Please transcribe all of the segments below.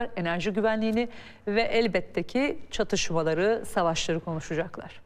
enerji güvenliğini ve elbette ki çatışmaları, savaşları konuşacaklar.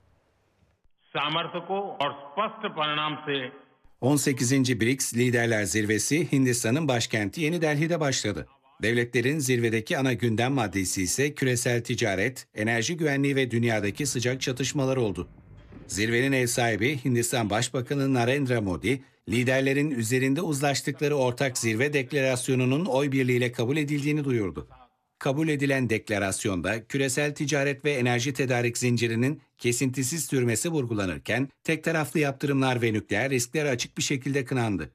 18. BRICS Liderler Zirvesi Hindistan'ın başkenti Yeni Delhi'de başladı. Devletlerin zirvedeki ana gündem maddesi ise küresel ticaret, enerji güvenliği ve dünyadaki sıcak çatışmalar oldu. Zirvenin ev sahibi Hindistan Başbakanı Narendra Modi, liderlerin üzerinde uzlaştıkları ortak zirve deklarasyonunun oy birliğiyle kabul edildiğini duyurdu. Kabul edilen deklarasyonda küresel ticaret ve enerji tedarik zincirinin kesintisiz sürmesi vurgulanırken tek taraflı yaptırımlar ve nükleer riskler açık bir şekilde kınandı.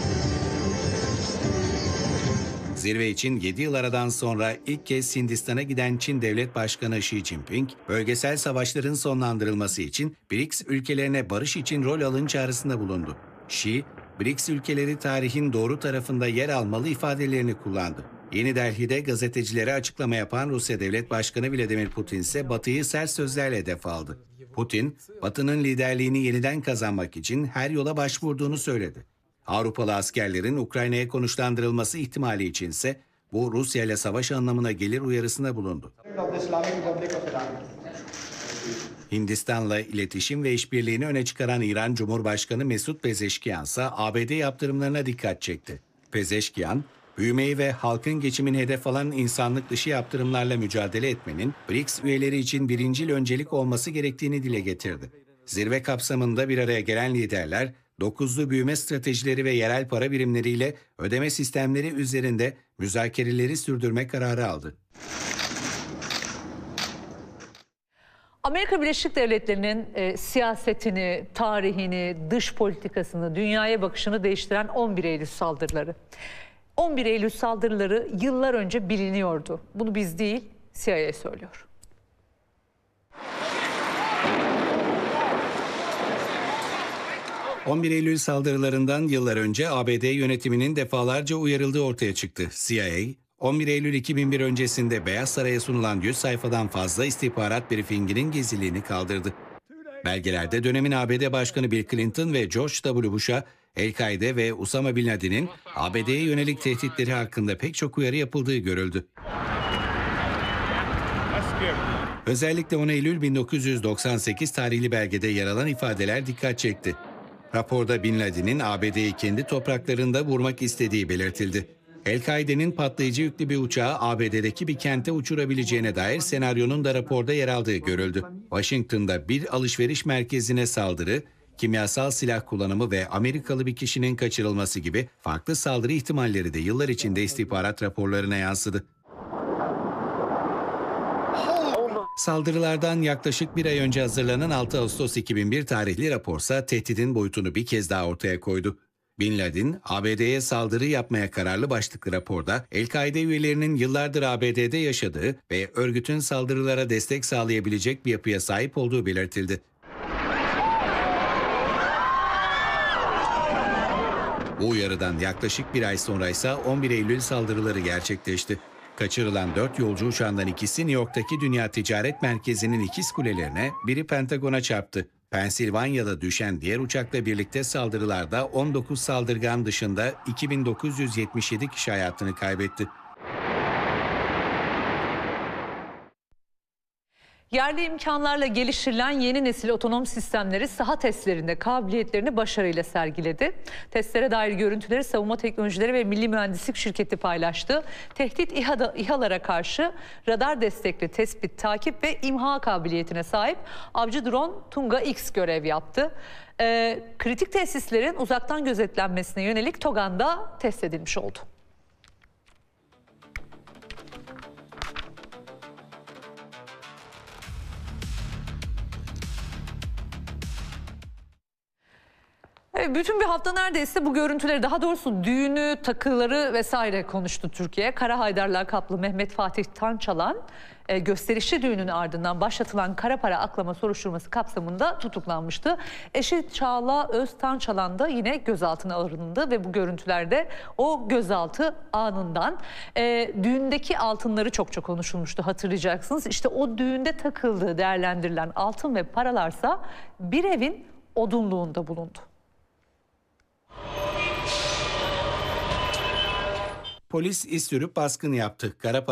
Zirve için 7 yıl aradan sonra ilk kez Hindistan'a giden Çin Devlet Başkanı Xi Jinping, bölgesel savaşların sonlandırılması için BRICS ülkelerine barış için rol alın çağrısında bulundu. Xi, BRICS ülkeleri tarihin doğru tarafında yer almalı ifadelerini kullandı. Yeni Delhi'de gazetecilere açıklama yapan Rusya Devlet Başkanı Vladimir Putin ise Batı'yı sert sözlerle hedef aldı. Putin, Batı'nın liderliğini yeniden kazanmak için her yola başvurduğunu söyledi. Avrupalı askerlerin Ukrayna'ya konuşlandırılması ihtimali içinse bu Rusya ile savaş anlamına gelir uyarısında bulundu. Hindistan'la iletişim ve işbirliğini öne çıkaran İran Cumhurbaşkanı Mesut Pezeşkiyan ise ABD yaptırımlarına dikkat çekti. Pezeşkiyan, büyümeyi ve halkın geçimini hedef alan insanlık dışı yaptırımlarla mücadele etmenin BRICS üyeleri için birincil öncelik olması gerektiğini dile getirdi. Zirve kapsamında bir araya gelen liderler, 9'lu büyüme stratejileri ve yerel para birimleriyle ödeme sistemleri üzerinde müzakereleri sürdürme kararı aldı. Amerika Birleşik Devletleri'nin siyasetini, tarihini, dış politikasını, dünyaya bakışını değiştiren 11 Eylül saldırıları. 11 Eylül saldırıları yıllar önce biliniyordu. Bunu biz değil, CIA söylüyor. ...11 Eylül saldırılarından yıllar önce ABD yönetiminin defalarca uyarıldığı ortaya çıktı. CIA, 11 Eylül 2001 öncesinde Beyaz Saray'a sunulan 100 sayfadan fazla istihbarat briefinginin gizliliğini kaldırdı. Belgelerde dönemin ABD Başkanı Bill Clinton ve George W. Bush'a El-Kaide ve Usama Bin Laden'in ABD'ye yönelik tehditleri hakkında pek çok uyarı yapıldığı görüldü. Özellikle 10 Eylül 1998 tarihli belgede yer alan ifadeler dikkat çekti. Raporda Bin Laden'in ABD'yi kendi topraklarında vurmak istediği belirtildi. El-Kaide'nin patlayıcı yüklü bir uçağı ABD'deki bir kente uçurabileceğine dair senaryonun da raporda yer aldığı görüldü. Washington'da bir alışveriş merkezine saldırı, kimyasal silah kullanımı ve Amerikalı bir kişinin kaçırılması gibi farklı saldırı ihtimalleri de yıllar içinde istihbarat raporlarına yansıdı. Saldırılardan yaklaşık bir ay önce hazırlanan 6 Ağustos 2001 tarihli raporsa tehdidin boyutunu bir kez daha ortaya koydu. Bin Laden, ABD'ye saldırı yapmaya kararlı başlıklı raporda El-Kaide üyelerinin yıllardır ABD'de yaşadığı ve örgütün saldırılara destek sağlayabilecek bir yapıya sahip olduğu belirtildi. Bu uyarıdan yaklaşık bir ay sonra ise 11 Eylül saldırıları gerçekleşti. Kaçırılan 4 yolcu uçağından ikisi New York'taki Dünya Ticaret Merkezi'nin ikiz kulelerine, biri Pentagon'a çarptı. Pensilvanya'da düşen diğer uçakla birlikte saldırılarda 19 saldırgan dışında 2977 kişi hayatını kaybetti. Yerli imkanlarla geliştirilen yeni nesil otonom sistemleri saha testlerinde kabiliyetlerini başarıyla sergiledi. Testlere dair görüntüleri Savunma Teknolojileri ve Milli Mühendislik Şirketi paylaştı. Tehdit İHA'lara karşı radar destekli tespit, takip ve imha kabiliyetine sahip avcı drone Tunga X görev yaptı. Kritik tesislerin uzaktan gözetlenmesine yönelik TOGAN'da test edilmiş oldu. Bütün bir hafta neredeyse bu görüntüleri, daha doğrusu düğünü, takıları vesaire konuştu Türkiye. Kara Haydar'la kaplı Mehmet Fatih Tançalan gösterişli düğünün ardından başlatılan kara para aklama soruşturması kapsamında tutuklanmıştı. Eşi Çağla Öztançalan da yine gözaltına alındı ve bu görüntülerde o gözaltı anından düğündeki altınları çokça konuşulmuştu, hatırlayacaksınız. İşte o düğünde takıldığı değerlendirilen altın ve paralarsa bir evin odunluğunda bulundu. Polis iz sürüp baskın yaptı.